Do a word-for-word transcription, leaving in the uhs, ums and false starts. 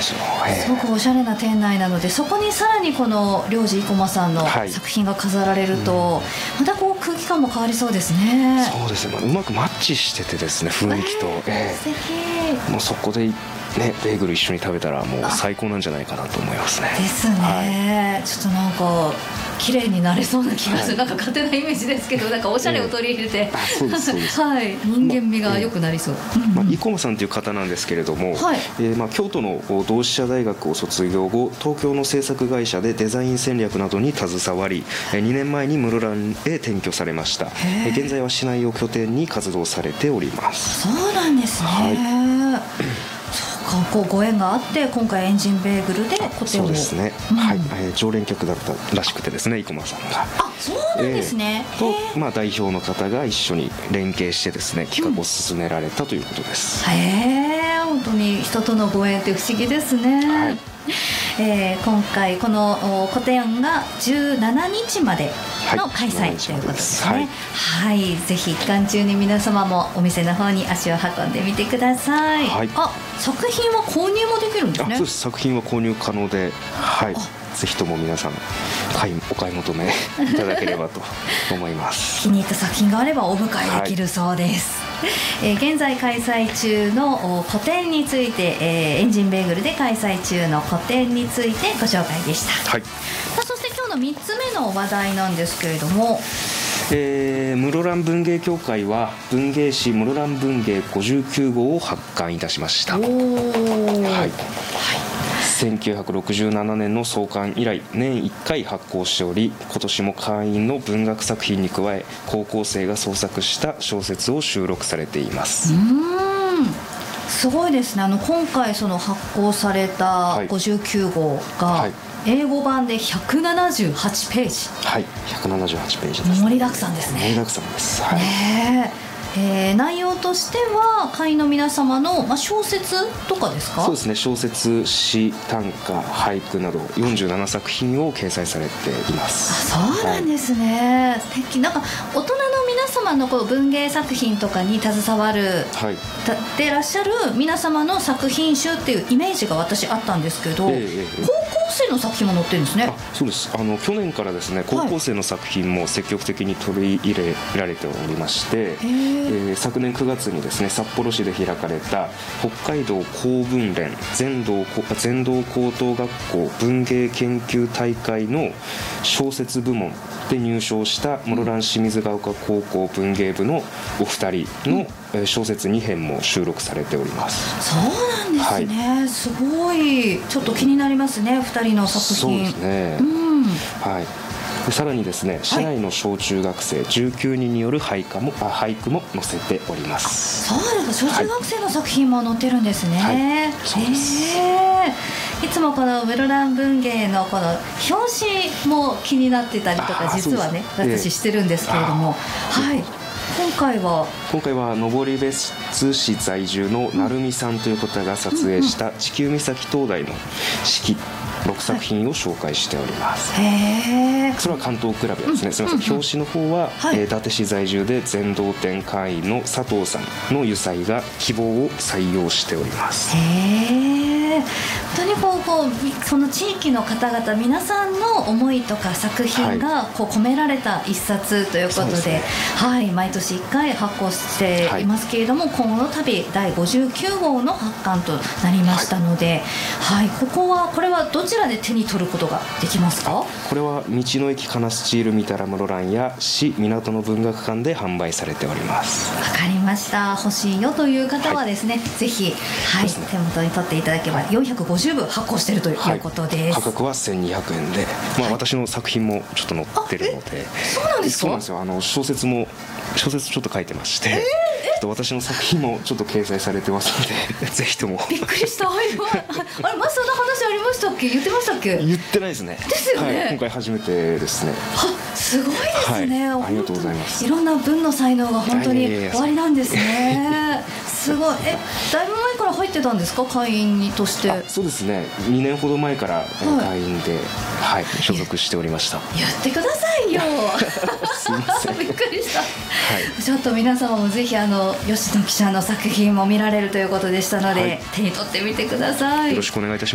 ですよ。 すごくおしゃれな店内なので、そこにさらにこの領事生駒さんの作品が飾られると、はい、またこう空気感も変わりそうですね。 そうですね、まあ、うまくマッチしててですね、雰囲気と、えー、素敵。もうそこでね、ベーグル一緒に食べたらもう最高なんじゃないかなと思いますね。 ですね、はい、ちょっとなんか綺麗になれそうな気がする、はい、なんか勝手なイメージですけど、なんかおしゃれを取り入れて、えー、そうですそうですはい、人間味が良くなりそう。 まあ、生駒さんという方なんですけれども、はい、えーまあ、京都の同志社大学を卒業後、東京の制作会社でデザイン戦略などに携わり、にねんまえに室蘭へ転居されました。現在は市内を拠点に活動されております。 そうなんですね、はい、そうか、こうご縁があって今回エンジンベーグルで個展を。 そうですね、うん、はい、えー、常連客だったらしくてですね、生駒さんが。 あ、そうなんですね、 えー、と、まあ、代表の方が一緒に連携してですね、企画を進められたということです、 うん、へえ、本当に人とのご縁って不思議ですね、はい、えー、今回この個展がじゅうしちにちまでの開催、はい、ということですね。はい、はい、ぜひ期間中に皆様もお店の方に足を運んでみてください、はい、あ、作品は購入もできるんですね。 あ、そうです、作品は購入可能で、はい、ぜひとも皆さん買いお買い求めいただければと思います気に入った作品があればお迎えできるそうです、はい、えー、現在開催中の個展について、えー、エンジンベーグルで開催中の個展についてご紹介でした、はい、さあ、そして今日のみっつめの話題なんですけれども、 えー、室蘭文芸協会は文芸誌室蘭文芸ごじゅうきゅうごうを発刊いたしました。おー、はい、はい、せんきゅうひゃくろくじゅうななねんの創刊以来年いっかい発行しており、今年も会員の文学作品に加え高校生が創作した小説を収録されています。 うーん、すごいですね。あの今回その発行されたごじゅうきゅうごうが、はい、英語版でひゃくななじゅうはちページ、 はい、ひゃくななじゅうはちページです。 盛りだくさんですね。 盛りだくさんです、はい、 ねええー、内容としては会員の皆様の、まあ、小説とかですか？ そうですね、小説、詩、短歌、俳句などよんじゅうななさく品を掲載されています。 あ、そうなんですね、はい、素敵。なんか大人の皆様のこう文芸作品とかに携わる、はい、ってらっしゃる皆様の作品集っていうイメージが私あったんですけど、えーえー、高校生の作品も載ってるんですね。 あ、そうです。あの去年からですね、高校生の作品も積極的に取り入れられておりまして、はい、えー、昨年くがつにですね、札幌市で開かれた北海道公文連全道全道高等学校文芸研究大会の小説部門で入賞した室蘭市水ヶ丘高校文芸部のお二人の小説にへんも収録されております。 そうなんですね、はい、すごいちょっと気になりますね、ふたりの作品。 そうですね、うん、はい。でさらにですね、市内の小中学生じゅうきゅうにんによる俳句も、あ俳句も載せております。 そうですか、小中学生の作品も載ってるんですね、はい、そうです。いつもこの室蘭文芸のこの表紙も気になってたりとか実はね、私してるんですけれども、はい、今回は今回は登別市在住の成美さんという方が撮影した地球岬灯台の式ろくさく品を紹介しております。へー、それは関東クラブですね、うん、すみません、表紙の方は、はい、えー、伊達市在住で全道店会員の佐藤さんの油彩が希望を採用しております。 へー、本当にこうこうその地域の方々皆さんの思いとか作品がこう込められた一冊ということで、はい、はい、毎年いっかい発行していますけれども、はい、今後の度だいごじゅうきゅうごうの発刊となりましたので、はい、はい、ここはこれはどちらで手に取ることができますか？ これは道の駅カナスチール三田良室蘭や市港の文学館で販売されております。 わかりました。欲しいよという方はですね、はい、ぜひ、はい、ね、手元に取っていただければよんひゃくごじゅうぶ発行しているということです、はい、 価格はせんにひゃくえんで、まあ、はい、私の作品もちょっと載ってるので。 そうなんですか？ そうなんですよ。あの小説も小説ちょっと書いてまして、えー、ちょっと私の作品もちょっと掲載されてますのでぜひとも。 びっくりした。あれ、まさの話ありましたっけ？言ってましたっけ？ 言ってないですね。 ですよね、 はい、今回初めてですね。 あ、すごいですね、 はい、ありがとうございます。 いろんな文の才能が本当に終わりなんですね。すごい。え、だいぶ前から入ってたんですか、会員として？ そうですね、にねんほど前から会員で、はいはい、所属しておりました。 言ってくださいよすいませんびっくりした、はい、ちょっと皆様もぜひあの吉野記者の作品も見られるということでしたので、はい、手に取ってみてください。 よろしくお願いいたします。